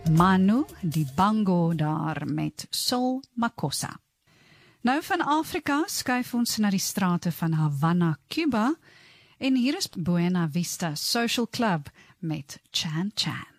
Manu Dibango daar met Sol Makossa. Nou van Afrika skuif ons na die strate van Havana, Cuba, en hier is Buena Vista Social Club met Chan Chan.